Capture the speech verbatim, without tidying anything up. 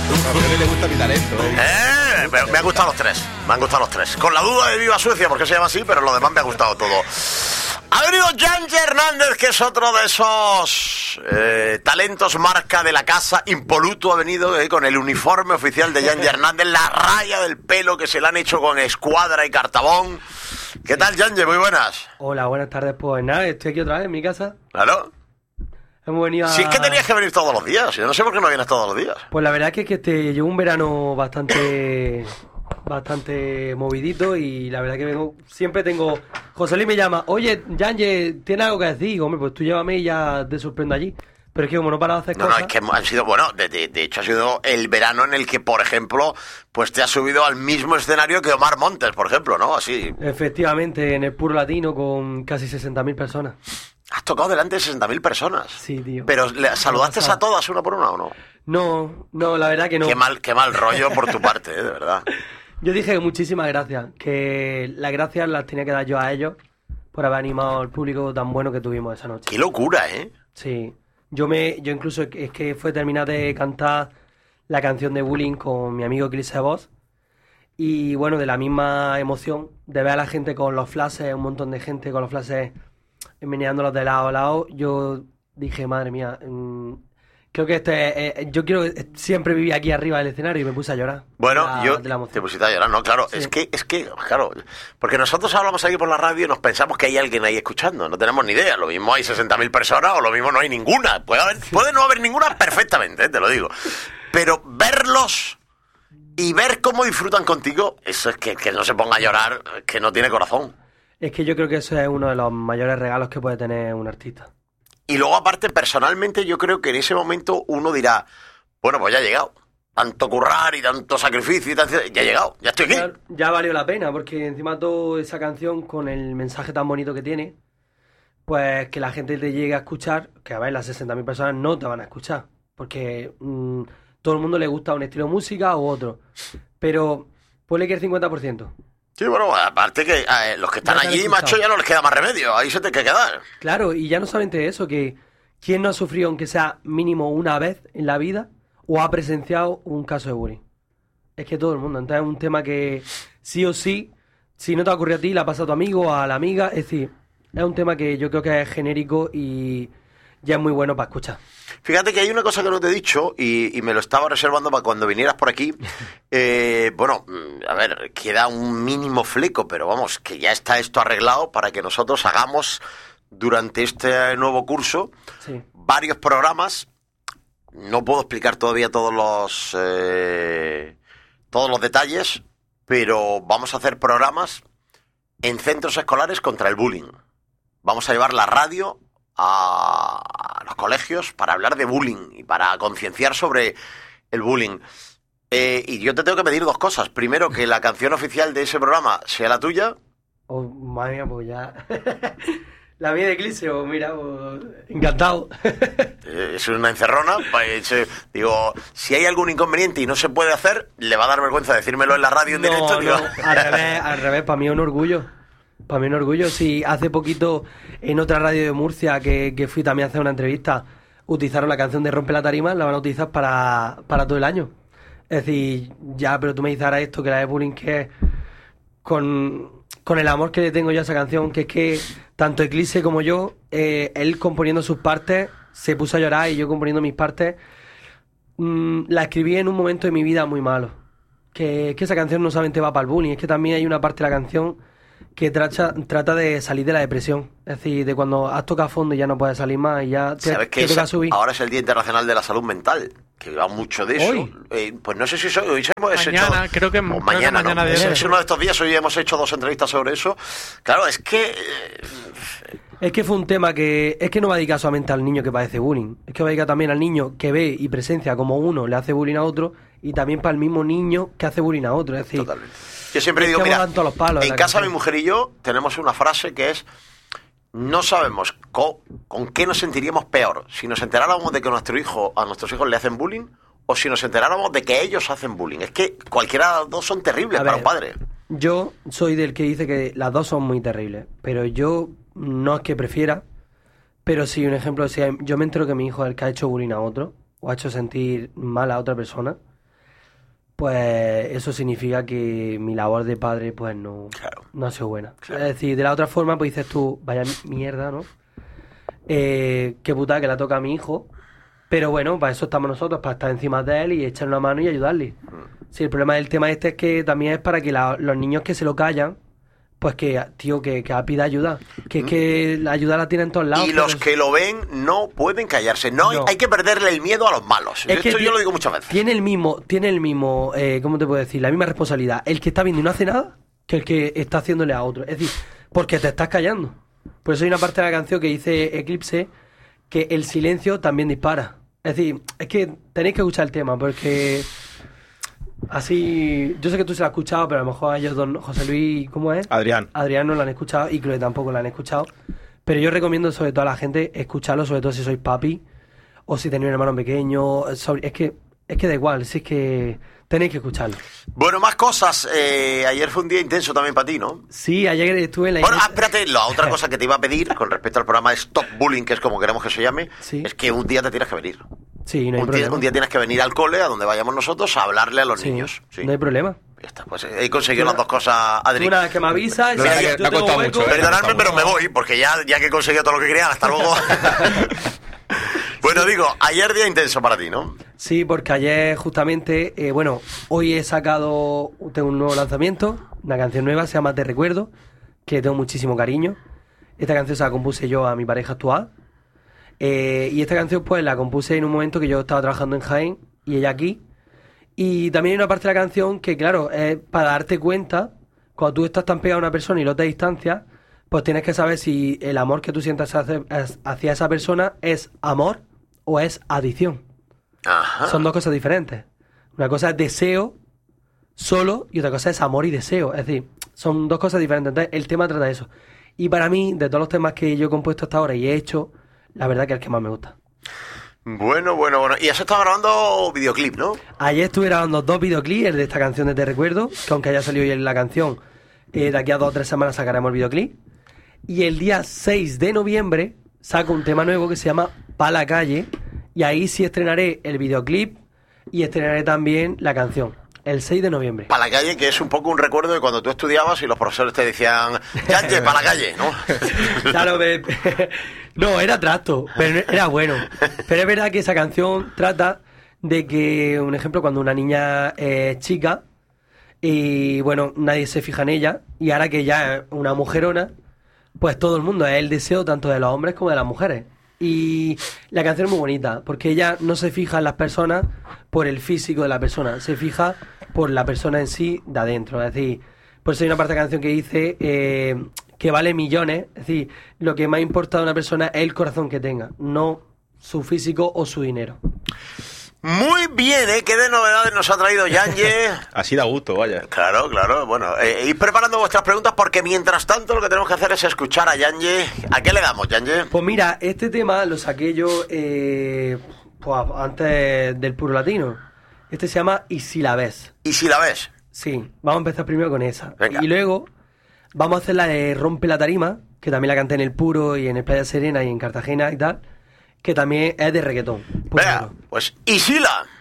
A Pepe le gusta mi talento, ¿eh? Eh, me, me han gustado los tres. Me han gustado los tres. Con la duda de Viva Suecia, porque se llama así, pero lo demás me ha gustado todo. Ha venido Yanje Hernández, que es otro de esos eh, talentos marca de la casa. Impoluto ha venido eh, con el uniforme oficial de Yanje Hernández, la raya del pelo que se le han hecho con escuadra y cartabón. ¿Qué tal, Yanje? Muy buenas. Hola, buenas tardes. Pues nada, estoy aquí otra vez en mi casa. Claro. Hemos venido a... Si es que tenías que venir todos los días. Yo no sé por qué no vienes todos los días. Pues la verdad es que, es que este, llevo un verano bastante... bastante movidito y la verdad que vengo, siempre tengo, José Luis me llama, oye, Yanje, ¿tienes algo que decir? Digo, hombre, pues tú llévame y ya te sorprendo allí. Pero es que como no para de hacer no, cosas... No, es que han sido, bueno, de, de, de hecho ha sido el verano en el que, por ejemplo, pues te has subido al mismo escenario que Omar Montes, por ejemplo, ¿no? Así. Efectivamente, en el Puro Latino con casi sesenta mil personas. Has tocado delante de sesenta mil personas. Sí, tío. Pero ¿le saludaste a todas una por una o no? No, no, la verdad que no. Qué mal, qué mal rollo por tu parte, ¿eh? De verdad. Yo dije que muchísimas gracias, que las gracias las tenía que dar yo a ellos por haber animado al público tan bueno que tuvimos esa noche. ¡Qué locura, eh! Sí, yo me, yo incluso es que fue terminar de cantar la canción de Bullying con mi amigo Eclipse Voz y bueno, de la misma emoción de ver a la gente con los flashes, un montón de gente con los flashes meneándolos de lado a lado, yo dije, madre mía... Mmm, creo que este, eh, yo quiero siempre vivir aquí arriba del escenario y me puse a llorar. Bueno, de la, yo de la te pusiste a llorar, no, claro, sí. es que, es que, claro, porque nosotros hablamos aquí por la radio y nos pensamos que hay alguien ahí escuchando, no tenemos ni idea, lo mismo hay sesenta mil personas o lo mismo no hay ninguna, puede haber, sí. puede no haber ninguna perfectamente, eh, te lo digo, pero verlos y ver cómo disfrutan contigo, eso es que, que no se ponga a llorar, que no tiene corazón. Es que yo creo que eso es uno de los mayores regalos que puede tener un artista. Y luego, aparte, personalmente, yo creo que en ese momento uno dirá, bueno, pues ya ha llegado. Tanto currar y tanto sacrificio y tanto... Ya he llegado, ya estoy aquí. Ya, ya valió la pena, porque encima toda esa canción, con el mensaje tan bonito que tiene, pues que la gente te llegue a escuchar, que a ver, las sesenta mil personas no te van a escuchar, porque mmm, todo el mundo le gusta un estilo de música u otro. Pero ponle que el cincuenta por ciento. Sí, bueno, aparte que eh, los que están allí, macho, ya no les queda más remedio, ahí se te que quedar. Claro, y ya no solamente eso, que ¿quién no ha sufrido, aunque sea mínimo una vez en la vida, o ha presenciado un caso de bullying? Es que todo el mundo, entonces es un tema que sí o sí, si no te ha ocurrido a ti, le ha pasado a tu amigo, a la amiga, es decir, es un tema que yo creo que es genérico y ya es muy bueno para escuchar. Fíjate que hay una cosa que no te he dicho y, y me lo estaba reservando para cuando vinieras por aquí. Eh, bueno, a ver, queda un mínimo fleco, pero vamos, que ya está esto arreglado para que nosotros hagamos durante este nuevo curso sí. varios programas. No puedo explicar todavía todos los eh, todos los detalles, pero vamos a hacer programas en centros escolares contra el bullying. Vamos a llevar la radio a los colegios para hablar de bullying y para concienciar sobre el bullying. Eh, y yo te tengo que pedir dos cosas. Primero, que la canción oficial de ese programa sea la tuya. Oh, madre mía, pues ya... La mía de Eclipse, oh, mira, oh, encantado. eh, es una encerrona. Pues, eh, digo, si hay algún inconveniente y no se puede hacer, le va a dar vergüenza decírmelo en la radio en no, directo. No, digo. al revés, al revés, para mí es un orgullo. Para mí un orgullo. Sí, hace poquito en otra radio de Murcia que, que fui también a hacer una entrevista, utilizaron la canción de Rompe la Tarima, la van a utilizar para, para todo el año. Es decir, ya, pero tú me dices ahora esto, que la de bullying, que es con, con el amor que le tengo yo a esa canción, que es que tanto Eclipse como yo, eh, él componiendo sus partes, se puso a llorar y yo componiendo mis partes, mmm, la escribí en un momento de mi vida muy malo. Que, que esa canción no solamente va para el bullying, es que también hay una parte de la canción que trata, trata de salir de la depresión. Es decir, de cuando has tocado a fondo y ya no puedes salir más y ya te, ¿sabes que te toca es, subir? Ahora es el Día Internacional de la Salud Mental, que va mucho de eso. ¿Hoy? Eh, pues no sé si hoy hemos mañana, hecho... creo que, o creo mañana, que mañana ¿no? de Es, eso. es uno de estos días, hoy hemos hecho dos entrevistas sobre eso. Claro, es que... Eh, es que fue un tema que... Es que no va a dedicar solamente al niño que padece bullying. Es que va a dedicar también al niño que ve y presencia como uno le hace bullying a otro, y también para el mismo niño que hace bullying a otro. Es decir, totalmente. Yo siempre digo, mira, los palos en, en casa mi mujer y yo tenemos una frase que es: no sabemos con, con qué nos sentiríamos peor, si nos enteráramos de que nuestro hijo, a nuestros hijos le hacen bullying, o si nos enteráramos de que ellos hacen bullying. Es que cualquiera de los dos son terribles para un padre. Yo soy del que dice que las dos son muy terribles, pero yo no es que prefiera, pero sí, un ejemplo, si yo me entero que mi hijo es el que ha hecho bullying a otro, o ha hecho sentir mal a otra persona, pues eso significa que mi labor de padre pues no, Claro. no ha sido buena. Claro. Es decir, de la otra forma pues dices tú, vaya mierda, ¿no? Eh, qué putada que la toca a mi hijo, pero bueno, para eso estamos nosotros, para estar encima de él y echarle una mano y ayudarle. Sí, el problema del tema este es que también es para que la- los niños que se lo callan, pues que, tío, que, que pida ayuda. Que es que la ayuda la tienen en todos lados. Y los pero- que lo ven no pueden callarse. No, hay- No. hay que perderle el miedo a los malos. Es que Esto yo ti- lo digo muchas veces. Tiene el mismo, tiene el mismo, eh, ¿cómo te puedo decir? La misma responsabilidad. El que está viendo y no hace nada que el que está haciéndole a otro. Es decir, porque te estás callando. Por eso hay una parte de la canción que dice Eclipse que el silencio también dispara. Es decir, es que tenéis que escuchar el tema porque así, yo sé que tú se lo has escuchado, pero a lo mejor a ellos dos, no. José Luis, ¿cómo es? Adrián. Adrián no lo han escuchado y Chloe tampoco lo han escuchado. Pero yo recomiendo sobre todo a la gente escucharlo, sobre todo si sois papi o si tenéis un hermano pequeño. sobre- Es que es que da igual, si es que tenéis que escucharlo. Bueno, más cosas. Eh, ayer fue un día intenso también para ti, ¿no? Sí, ayer estuve en la Bueno, ah, iglesia- espérate, la otra cosa que te iba a pedir con respecto al programa Stop Bullying, que es como queremos que se llame, Sí. es que un día te tienes que venir. Sí, no hay un, día, problema. un día tienes que venir al cole, a donde vayamos nosotros, a hablarle a los Sí, niños. Sí. no hay problema. Ya está, pues he conseguido Tú las dos cosas, Adri. Tú una vez que me avisas, La si verdad yo que me ha tengo costado hueco- mucho, ¿eh? Perdonadme, pero me voy, porque ya, ya que he conseguido todo lo que quería, hasta luego. Bueno, digo, ayer día intenso para ti, ¿no? Sí, porque ayer justamente, eh, bueno, hoy he sacado, tengo un nuevo lanzamiento, una canción nueva, se llama Te Recuerdo, que le tengo muchísimo cariño. Esta canción se la compuse yo a mi pareja actual. Eh, y esta canción pues la compuse en un momento que yo estaba trabajando en Jaén y ella aquí. Y también hay una parte de la canción que, claro, es para darte cuenta, cuando tú estás tan pegado a una persona y lo te distancias, pues tienes que saber si el amor que tú sientas hacia, hacia esa persona es amor o es adicción. Ajá. Son dos cosas diferentes. Una cosa es deseo solo y otra cosa es amor y deseo. Es decir, son dos cosas diferentes. Entonces, el tema trata de eso. Y para mí, de todos los temas que yo he compuesto hasta ahora y he hecho, la verdad que es el que más me gusta. Bueno, bueno, bueno. Y has estado grabando videoclip, ¿no? Ayer estuve grabando dos videoclips, el de esta canción de Te Recuerdo, que aunque haya salido hoy la canción, eh, de aquí a dos o tres semanas sacaremos el videoclip. Y el día seis de noviembre saco un tema nuevo que se llama Pa' la calle, y ahí sí estrenaré el videoclip y estrenaré también la canción, el seis de noviembre. Para la calle, que es un poco un recuerdo de cuando tú estudiabas y los profesores te decían, Yanje, para la calle, ¿no? Claro, me- no, era tracto, pero era bueno. Pero es verdad que esa canción trata de que, un ejemplo, cuando una niña es chica y, bueno, nadie se fija en ella, y ahora que ya es una mujerona, pues todo el mundo es el deseo tanto de los hombres como de las mujeres. Y la canción es muy bonita, porque ella no se fija en las personas por el físico de la persona, se fija por la persona en sí de adentro. Es decir, por eso hay una parte de la canción que dice eh, que vale millones. Es decir, lo que más importa de una persona es el corazón que tenga, no su físico o su dinero. Muy bien, ¿eh? ¿Qué de novedades nos ha traído Yanje? Así da gusto, vaya. Claro, claro. Bueno, eh, ir preparando vuestras preguntas porque mientras tanto lo que tenemos que hacer es escuchar a Yanje. ¿A qué le damos, Yanje? Pues mira, este tema lo saqué yo eh, pues antes del Puro Latino. Este se llama Y si la ves. Y si la ves. Sí, vamos a empezar primero con esa. Venga. Y luego vamos a hacer la de Rompe la Tarima, que también la canté en el Puro y en el Playa Serena y en Cartagena y tal, que también es de reggaetón. puro Venga, duro. pues y si la.